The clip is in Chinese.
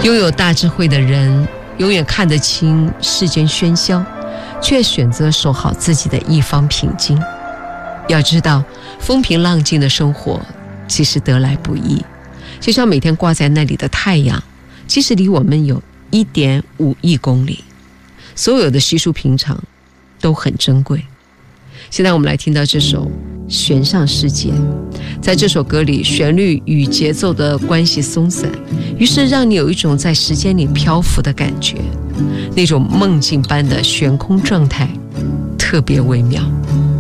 拥有大智慧的人永远看得清世间喧嚣，却选择守好自己的一方平静。要知道，风平浪静的生活其实得来不易，就像每天挂在那里的太阳，即使离我们有1.5亿公里，所有的稀疏平常都很珍贵。现在我们来听到这首《悬上世界》。在这首歌里，旋律与节奏的关系松散，于是让你有一种在时间里漂浮的感觉，那种梦境般的悬空状态特别微妙。